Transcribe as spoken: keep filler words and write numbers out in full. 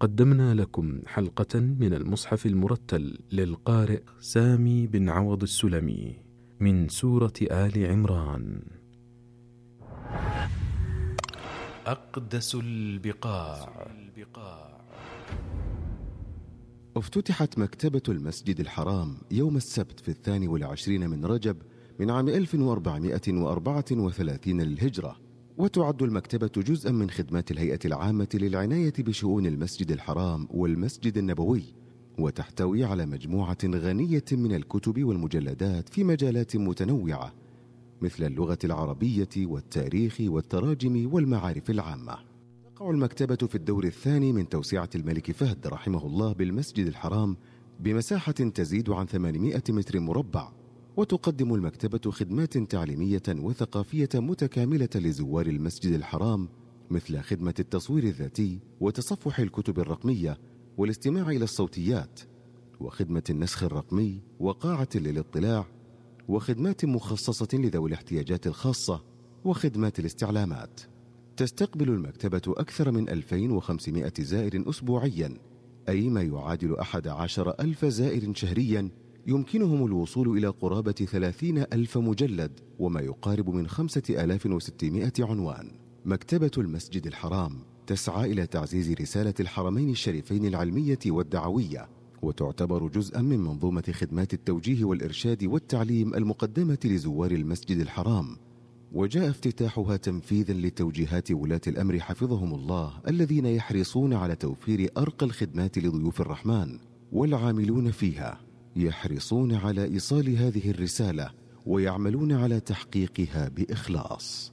قدمنا لكم حلقة من المصحف المرتل للقارئ سامي بن عوض السلمي من سورة آل عمران. أقدس البقاع. افتتحت مكتبة المسجد الحرام يوم السبت في الثاني والعشرين من رجب من عام ألف وأربعمائة وأربعة وثلاثين للهجرة، وتعد المكتبة جزءا من خدمات الهيئة العامة للعناية بشؤون المسجد الحرام والمسجد النبوي، وتحتوي على مجموعة غنية من الكتب والمجلدات في مجالات متنوعة مثل اللغة العربية والتاريخ والتراجم والمعارف العامة. تقع المكتبة في الدور الثاني من توسعة الملك فهد رحمه الله بالمسجد الحرام بمساحة تزيد عن ثمانمائة متر مربع، وتقدم المكتبة خدمات تعليمية وثقافية متكاملة لزوار المسجد الحرام مثل خدمة التصوير الذاتي وتصفح الكتب الرقمية والاستماع إلى الصوتيات، وخدمة النسخ الرقمي وقاعة للاطلاع، وخدمات مخصصة لذوي الاحتياجات الخاصة، وخدمات الاستعلامات. تستقبل المكتبة أكثر من ألفين وخمسمائة زائر أسبوعيا، أي ما يعادل أحد عشر ألف زائر شهريا، يمكنهم الوصول إلى قرابة ثلاثين ألف مجلد وما يقارب من خمسة آلاف وستمائة عنوان. مكتبة المسجد الحرام تسعى إلى تعزيز رسالة الحرمين الشريفين العلمية والدعوية، وتعتبر جزءا من منظومة خدمات التوجيه والإرشاد والتعليم المقدمة لزوار المسجد الحرام، وجاء افتتاحها تنفيذا لتوجيهات ولاة الأمر حفظهم الله الذين يحرصون على توفير أرقى الخدمات لضيوف الرحمن، والعاملون فيها يحرصون على إيصال هذه الرسالة ويعملون على تحقيقها بإخلاص.